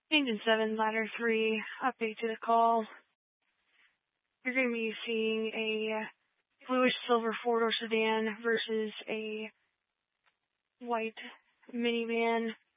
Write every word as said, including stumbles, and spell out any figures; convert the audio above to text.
Engine seven, ladder three, update to the call. You're going to be seeing a bluish silver four-door sedan versus a white minivan